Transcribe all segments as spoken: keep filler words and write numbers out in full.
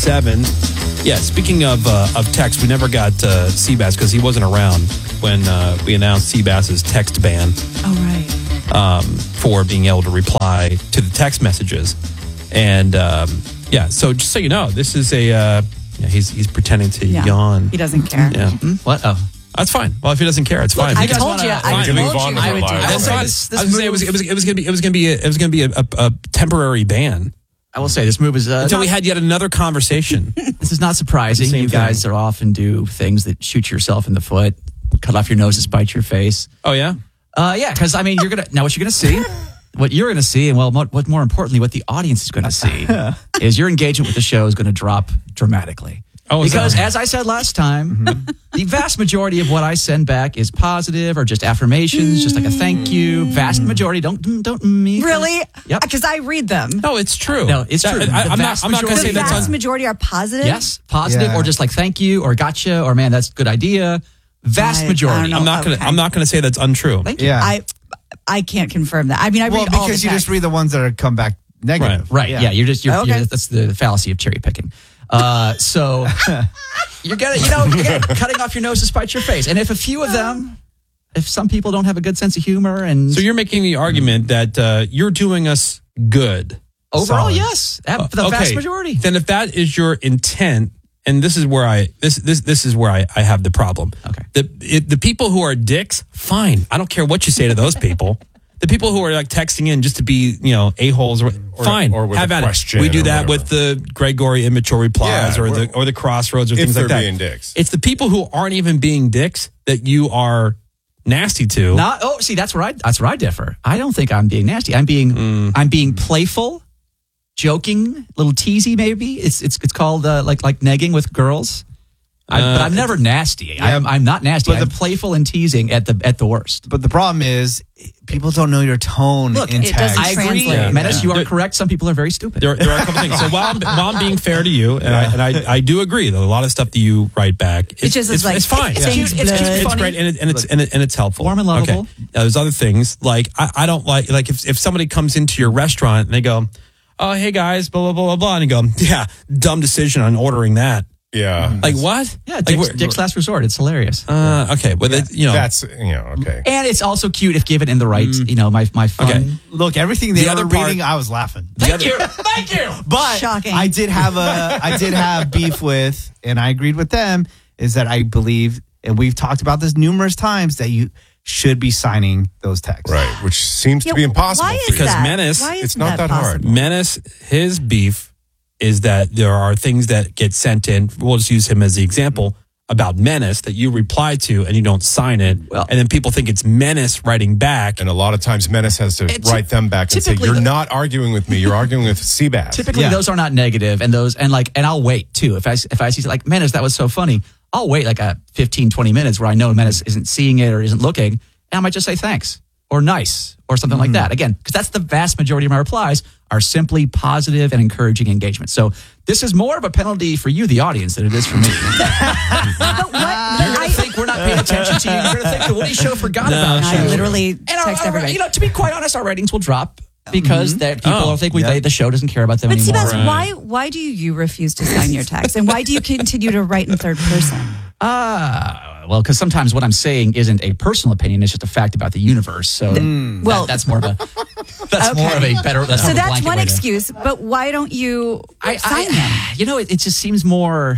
seven. Yeah, speaking of uh, of text, we never got uh, Seabass because he wasn't around when uh, we announced Seabass's text ban. Oh, right. Um, for being able to reply to the text messages. And um, yeah, so just so you know, this is a, uh, yeah, he's he's pretending to Yeah. yawn. He doesn't care. Yeah. What? Oh. That's fine. Well, if he doesn't care, it's Look, fine. I We can- told you. I Fine. told Move you on I with would our do lives. That's that. fine. This- this I was gonna say it was it was it was gonna be it was gonna be a, it was gonna be a, a, a temporary ban I will say this move is uh, until not, we had yet another conversation. this is not surprising. Same You guys thing. are often do things that shoot yourself in the foot, cut off your nose to spite your face. Oh yeah. Uh, yeah, because I mean, you're gonna now what you're gonna see, what you're gonna see, and well, mo- what more importantly, what the audience is gonna see is your engagement with the show is gonna drop dramatically. Oh, is because that- as I said last time, the vast majority of what I send back is positive or just affirmations, just like a thank you. Vast majority, don't don't me. Really? Yep. Because I read them. No, it's true. No, it's That- true. I, The I'm not. vast I'm not going to majority- say The that's vast un- majority are positive? Yes, positive Yeah. or just like thank you or gotcha or man, that's a good idea. Vast I- I majority. don't I'm not going to. Okay. I'm not going to say that's untrue. Thank you. Yeah. I I can't confirm that. I mean, I well, read all because the you just texts. read the ones that are come back negative. Right. Yeah. You're just, you're, Okay. you're, that's the fallacy of cherry picking. Uh, so you're gonna, you know, you're gonna, cutting off your nose to spite your face. And if a few of them, if some people don't have a good sense of humor and So you're making the argument that uh, you're doing us good. overall, solid. yes, uh, the vast majority. Then if that is your intent, and this is where I this this this is where I, I have the problem. Okay. The it, the people who are dicks, fine. I don't care what you say to those people. The people who are like texting in just to be, you know, a-holes, or, fine. or with have a at it. question We do or that whatever. with the Gregory immature replies Yeah, or the we're- or the crossroads or if things like they're that. being dicks. It's the people who aren't even being dicks that you are nasty to. Not, oh, see, that's where I that's where I differ. I don't think I'm being nasty. I'm being Mm. I'm being playful, joking, little teasy. Maybe it's it's it's called uh, like like negging with girls. I, but Uh, I'm never nasty. I'm I'm not nasty. but I'm the- playful and teasing at the at the worst. But the problem is, people don't know your tone Look, in it text. doesn't I agree, translate. Menace. You are There- correct. Some people are very stupid. There, there are a couple things. So while I'm, while I'm being fair to you, and, I, and I, I do agree that a lot of stuff that you write back, it's, It just is it's, like, it's fine. it's It's, cute, it's, it's it's, good. it's great, and, it, and it's and, it, and it's helpful. Warm and lovable. Okay. Now, there's other things like I, I don't like like if if somebody comes into your restaurant and they go, "Oh, hey guys, blah blah blah blah blah," and you go, "Yeah, dumb decision on ordering that." Yeah. Like what? yeah, Like, Dick's, we're- Dick's Last Resort. It's hilarious. Uh, okay, well, that, you know, That's, you know, okay. And it's also cute if given in the right, you know, my my fun. Okay. Look, everything they The were other part- reading, I was laughing. Thank you, thank you. But Shocking. I did have a I did have beef with, and I agreed with them, is that I believe, and we've talked about this numerous times, that you should be signing those texts. Right. Which seems Yeah, to be impossible. Why is for you. Because that? Menace, Why it's isn't not that hard. possible? Menace, his beef is that there are things that get sent in. We'll just use him as the example about Menace that you reply to and you don't sign it. Well- and then people think it's Menace writing back. And a lot of times Menace has to And write them back and say, typically you're the- not arguing with me. You're arguing with Seabass. Typically, Yeah. those are not negative, and those and like, and I'll wait too. If I if I see like Menace, that was so funny. I'll wait like a fifteen, twenty minutes where I know Menace isn't seeing it or isn't looking, and I might just say thanks or nice or something like that. Again, because that's the vast majority of my replies are simply positive and encouraging engagement. So this is more of a penalty for you, the audience, than it is for me. But what? You're I, gonna think we're not paying attention to you. You're gonna think the Woody Show forgot about I you. literally And our, text our- everybody. you know, to be quite honest, our ratings will drop because that people Oh, don't think we, yeah. they, the show doesn't care about them But anymore. Seabass, why why do you refuse to sign your text, and why do you continue to write in third person? Ah, well, because sometimes what I'm saying isn't a personal opinion; it's just a fact about the universe. So, that- well- that's more of a that's more of a better. That's So more of a that's blanket one way to- excuse. But why don't you I, sign them? I, you know, it, it just seems more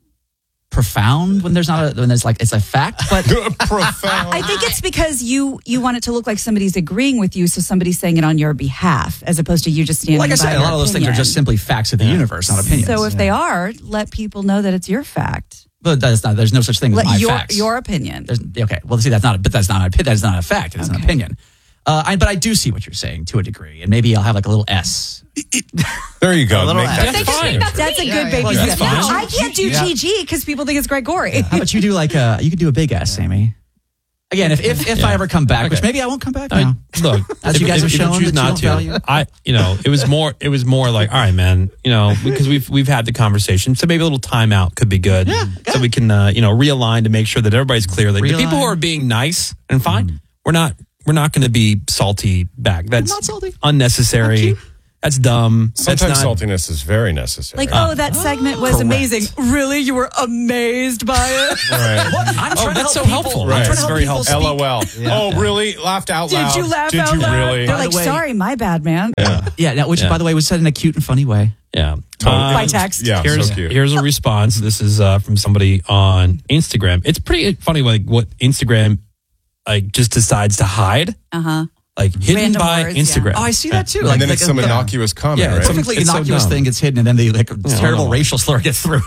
profound when there's not a when there's like it's a fact, but Profound. I think it's because you you want it to look like somebody's agreeing with you, so somebody's saying it on your behalf, as opposed to you just standing. like I by said, a your lot of those things are opinion. just simply facts of the universe, not opinions. So if they are, let people know that it's your fact. but that's not. There's no such thing as Let my your facts. your opinion. There's, okay, well, see, that's not. A, but that's not. A, that's not a fact. It's an Okay. opinion. Uh, I, but I do see what you're saying to a degree, and maybe I'll have like a little S. There you go. A little Make ass. that That's fine. That's a Yeah, good yeah. baby Well, step. that's fine. No, I can't do Yeah. G G because people think it's Gregory. How about you do like a? You could do a big S, Amy. Again, if if, if I Yeah. ever come back, which Okay. maybe I won't come back I, now. look, As if, you guys if, have if you shown choose that you not don't to, value. I, you know, it was more, it was more like, all right, man, you know, because we've we've had the conversation, so maybe a little timeout could be good, Yeah, so we can, uh, you know, realign to make sure that everybody's clear. Like the Realign. people who are being nice and fine, we're not, we're not going to be salty back. That's not salty. unnecessary. I'm cute. That's dumb. Sometimes That's not, saltiness is very necessary. Like, oh, that segment was correct. amazing. Really? You were amazed by it? right. I'm Oh, trying to that's help so people. helpful. I'm Right. trying to It's help very people helpful. speak. LOL. Yeah. Oh, really? Laughed out Did loud. you laugh Did out you loud? really? They're By the like, way- sorry, my bad, man. Yeah, now, which, Yeah. by the way, was said in a cute and funny way. Yeah. Totally. By text. Yeah, Here's, so cute. here's a response. This is uh, from somebody on Instagram. It's pretty funny, like what Instagram like just decides to hide, Uh huh. like hidden Random by words, yeah. Instagram. Oh, I see that too. and Like, then like it's some a, innocuous comment, Yeah, right? it's some- perfectly It's so innocuous dumb. thing gets hidden, and then the like I don't terrible know. racial slur gets through.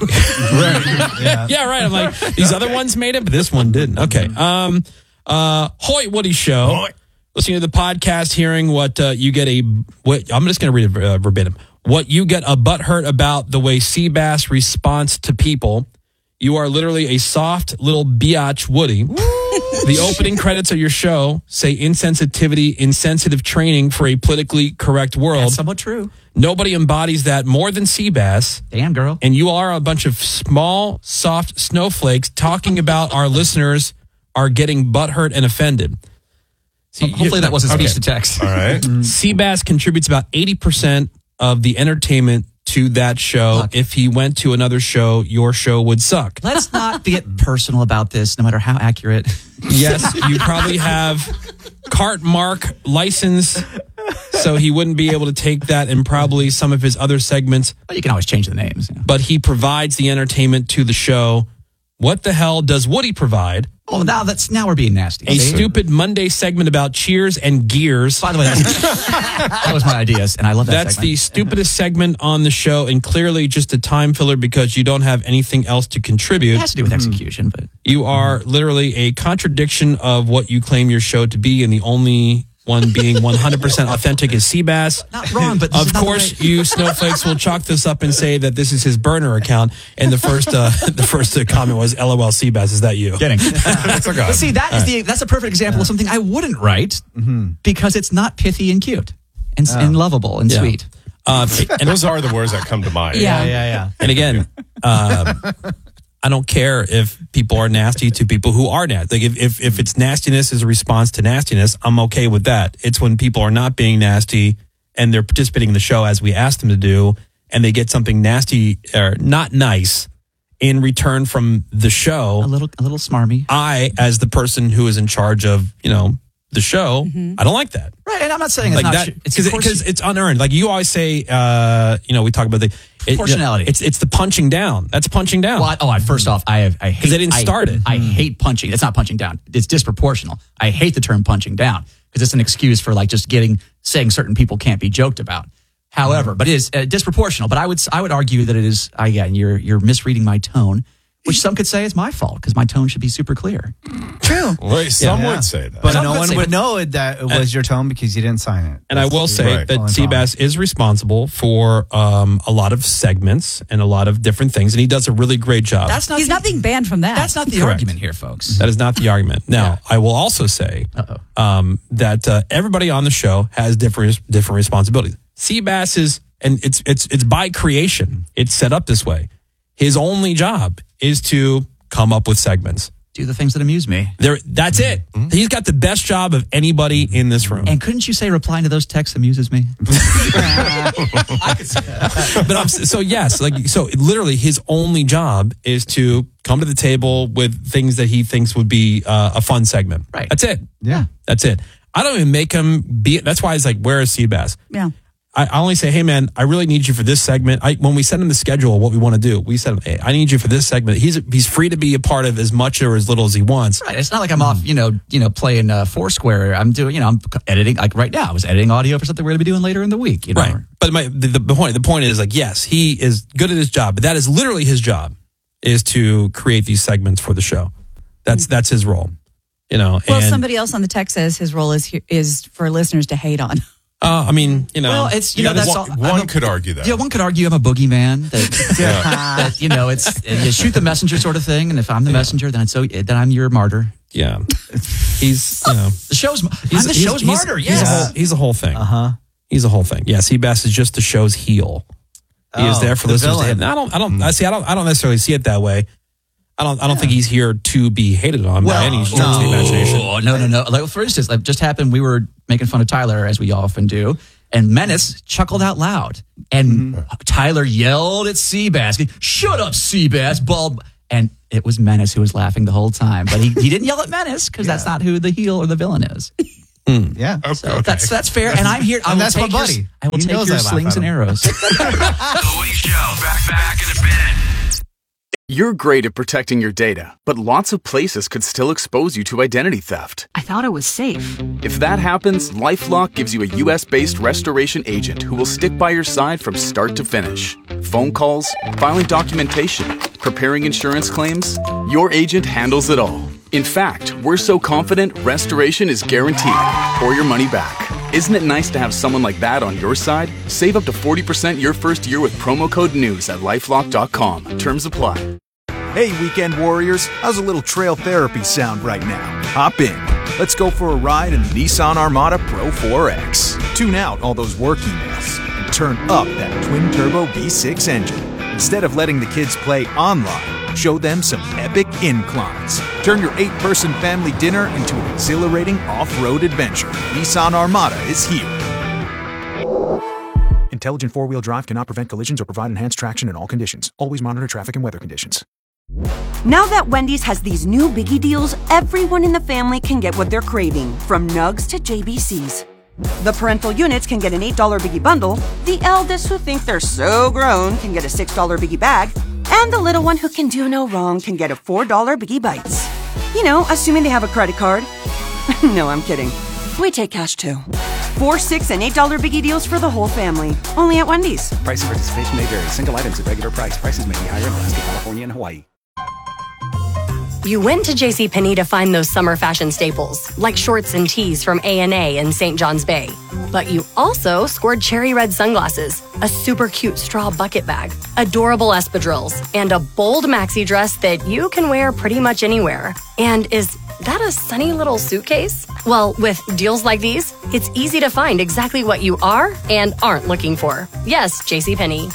Yeah. Yeah, right. I'm like, these other ones made it, but this one didn't. Okay. Um, uh, Hoy Woody Show. Hoy. Listening to the podcast, hearing what uh, you get a, what I'm just going to read it uh, verbatim. What you get a butthurt about the way Seabass responds to people. You are literally a soft little biatch, Woody. The opening credits of your show say insensitivity, insensitive training for a politically correct world. That's somewhat true. Nobody embodies that more than Seabass. Damn, girl. And you are a bunch of small, soft snowflakes talking about our listeners are getting butthurt and offended. See, Hopefully you- that wasn't okay. speech to text. All right. Seabass contributes about eighty percent of the entertainment to that show. Fuck. If he went to another show, your show would suck. Let's not get personal about this, no matter how accurate. Yes, you probably have cart mark license, so he wouldn't be able to take that in probably some of his other segments, But you can always change the names. You know. but he provides the entertainment to the show. What the hell does Woody provide? Oh, now that's now we're being nasty. A See? stupid Monday segment about Cheers and Gears. By the way, that's, that was my ideas, and I love that. That's the segment. stupidest segment on the show, and clearly just a time filler because you don't have anything else to contribute. It has to do with execution, but You are literally a contradiction of what you claim your show to be, and the only one being one hundred percent authentic is Seabass. not wrong. But this Of is not the course, way- you snowflakes will chalk this up and say that this is his burner account. And the first, uh, the first uh, comment was, "L O L, Seabass, is that you?" Kidding. That's a But see, that is the that's a perfect example of something I wouldn't write because it's not pithy and cute and, and lovable and Yeah. sweet. Uh, And those are the words that come to mind. Yeah. Yeah, yeah, yeah. And again, um, I don't care if people are nasty to people who are nasty. Like if, if, if it's nastiness is a response to nastiness, I'm okay with that. It's when people are not being nasty and they're participating in the show as we asked them to do, and they get something nasty or not nice in return from the A show. little a little smarmy. I, as the person who is in charge of, you know, the show, I don't like that. Right, and I'm not saying it's Like not. that sh- it's because of course- because it's unearned. Like you always say, uh, you know, we talk about the it- Proportionality. It's it's the punching down. That's punching down. Well, I, oh, I, first off, I have, I hate they didn't I- start it. I hate punching. It's not punching down. It's disproportional. I hate the term punching down because it's an excuse for like just getting saying certain people can't be joked about. However, but it is uh, disproportional. But I would I would argue that it is. Uh, yeah, you're you're misreading my tone, which some could say is my fault because my tone should be super clear. True. Well, some Yeah. would say that. But Some no would one say- would know that it was your tone because you didn't sign it. And I will say Right. that All in common. Seabass is responsible for um, a lot of segments and a lot of different things, and he does a really great job. That's not. He's the, not being banned from that. That's not the Correct. argument here, folks. that is not the argument. Now, I will also say um, that uh, everybody on the show has different different responsibilities. Seabass is, and it's it's it's by creation. It's set up this way. His only job is to come up with segments. Do the things that amuse me. There, that's it. He's got the best job of anybody in this room. And couldn't you say replying to those texts amuses me? But I'm so yes, like so. Literally, his only job is to come to the table with things that he thinks would be uh, a fun segment. Right. That's it. Yeah. That's it. I don't even make him be. That's why it's like, where is Seabass? Yeah. I, I only say, hey man, I really need you for this segment. I, when we send him the schedule, what we want to do, we said, hey, I need you for this segment. He's he's free to be a part of as much or as little as he wants. Right. It's not like I'm off, you know, you know, playing uh, Foursquare. I'm doing, you know, I'm editing. Like right now, I was editing audio for something we're going to be doing later in the week. You know? Right. But my the, the point the point is like, yes, he is good at his job, but that is literally his job is to create these segments for the show. That's that's his role. You know. Well, and, somebody else on the text says his role is he- is for listeners to hate on. Uh, I mean, you know, Well, it's you you know gotta- that's one all. I'm one a- could argue that. Yeah, one could argue I'm a boogeyman. That, that you know, it's you shoot the messenger sort of thing, and if I'm the messenger, then it's so then I'm your martyr. yeah. He's you know The show's I'm he's, the he's- show's he's- martyr. He's Yes. a whole he's a whole thing. Uh huh. He's a whole thing. Yeah, Seabass is just the show's heel. He is Oh, there for the listeners. To villain. hate. I don't. I don't. I see. I don't. I don't necessarily see it that way. I don't. I don't think he's here to be hated on by any stretch of the imagination. Oh, no, no, no. Like for instance, like just happened. We were making fun of Tyler as we often do, And Menace chuckled out loud. And mm-hmm. Tyler yelled at Seabass, "Shut up, Seabass, bald." And it was Menace who was laughing the whole time. But he, he didn't yell at Menace because yeah. that's not who the heel or the villain is. Mm. Yeah. Okay, so okay. That's that's fair. And I'm here. I will that's take my buddy. Your, I will he take your slings and arrows. The Woody Show. Back, back in a minute. You're great at protecting your data, but lots of places could still expose you to identity theft. I thought it was safe. If that happens, LifeLock gives you a U S-based restoration agent who will stick by your side from start to finish. Phone calls, filing documentation, preparing insurance claims, your agent handles it all. In fact, we're so confident restoration is guaranteed or your money back. Isn't it nice to have someone like that on your side? Save up to forty percent your first year with promo code NEWS at lifelock dot com. Terms apply. Hey, weekend warriors, how's a little trail therapy sound right now? Hop in. Let's go for a ride in the Nissan Armada Pro four X. Tune out all those work emails and turn up that twin-turbo V six engine. Instead of letting the kids play online, show them some epic inclines. Turn your eight-person family dinner into an exhilarating off-road adventure. Nissan Armada is here. Intelligent four-wheel drive cannot prevent collisions or provide enhanced traction in all conditions. Always monitor traffic and weather conditions. Now that Wendy's has these new biggie deals, everyone in the family can get what they're craving, from nugs to J B Cs. The parental units can get an eight dollar biggie bundle, the eldest who think they're so grown can get a six dollar biggie bag, and the little one who can do no wrong can get a four dollar biggie bites. You know, assuming they have a credit card. No, I'm kidding. We take cash too. Four, six, and eight dollar biggie deals for the whole family. Only at Wendy's. Price and participation may vary. Single items at regular price. Prices may be higher in Alaska, California, and Hawaii. You went to JCPenney to find those summer fashion staples, like shorts and tees from A and A in Saint John's Bay. But you also scored cherry red sunglasses, a super cute straw bucket bag, adorable espadrilles, and a bold maxi dress that you can wear pretty much anywhere. And is that a sunny little suitcase? Well, with deals like these, it's easy to find exactly what you are and aren't looking for. Yes, JCPenney.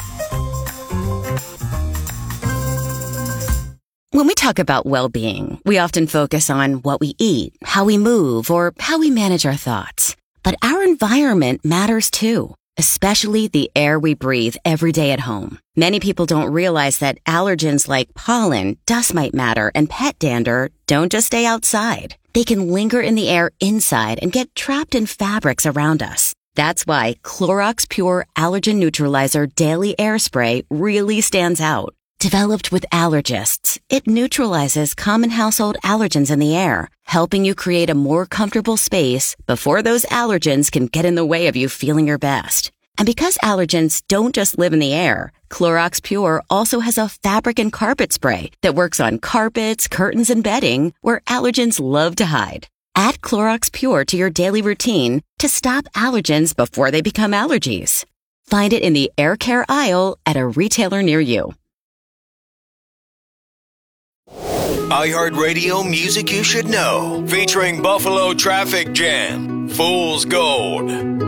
When we talk about well-being, we often focus on what we eat, how we move, or how we manage our thoughts. But our environment matters too, especially the air we breathe every day at home. Many people don't realize that allergens like pollen, dust mite matter, and pet dander don't just stay outside. They can linger in the air inside and get trapped in fabrics around us. That's why Clorox Pure Allergen Neutralizer Daily Air Spray really stands out. Developed with allergists, it neutralizes common household allergens in the air, helping you create a more comfortable space before those allergens can get in the way of you feeling your best. And because allergens don't just live in the air, Clorox Pure also has a fabric and carpet spray that works on carpets, curtains, and bedding where allergens love to hide. Add Clorox Pure to your daily routine to stop allergens before they become allergies. Find it in the air care aisle at a retailer near you. iHeartRadio Music You Should Know, featuring Buffalo Traffic Jam, Fool's Gold.